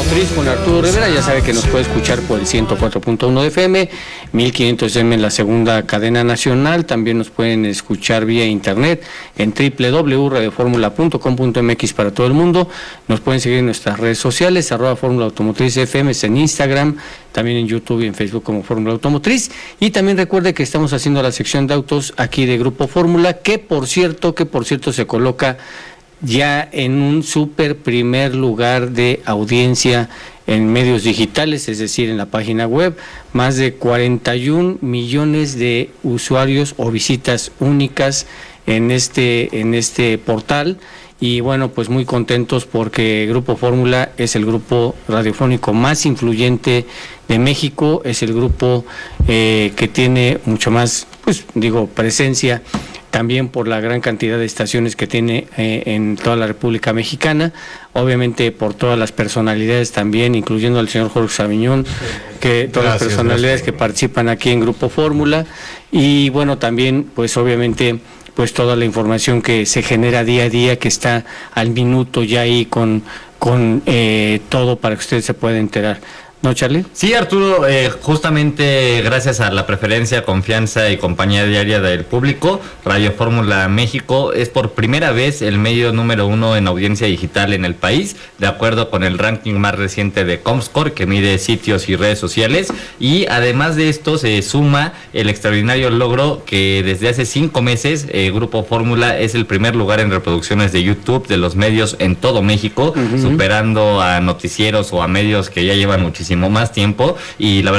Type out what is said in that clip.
Automotriz con Arturo Rivera. Ya sabe que nos puede escuchar por el 104.1 de FM, 1500 M en la segunda cadena nacional. También nos pueden escuchar vía internet en www.radioformula.com.mx para todo el mundo. Nos pueden seguir en nuestras redes sociales, @Fórmula Automotriz FM en Instagram, también en YouTube y en Facebook como Fórmula Automotriz. Y también recuerde que estamos haciendo la sección de autos aquí de Grupo Fórmula, que por cierto se coloca ya en un super primer lugar de audiencia en medios digitales, es decir, en la página web, más de 41 millones de usuarios o visitas únicas en este portal. Y bueno, pues muy contentos porque Grupo Fórmula es el grupo radiofónico más influyente de México, es el grupo que tiene mucho más, presencia, también por la gran cantidad de estaciones que tiene en toda la República Mexicana, obviamente por todas las personalidades también, incluyendo al señor Jorge Sabiñón, que todas las personalidades que participan aquí en Grupo Fórmula, y bueno, también pues obviamente pues toda la información que se genera día a día, que está al minuto ya ahí con todo para que usted se pueda enterar. ¿No, Charlie? Sí, Arturo, justamente gracias a la preferencia, confianza y compañía diaria del público, Radio Fórmula México es por primera vez el medio número 1 en audiencia digital en el país, de acuerdo con el ranking más reciente de Comscore, que mide sitios y redes sociales, y además de esto se suma el extraordinario logro que desde hace 5 meses Grupo Fórmula es el primer lugar en reproducciones de YouTube de los medios en todo México, superando a noticieros o a medios que ya llevan muchísimo más tiempo, y la verdad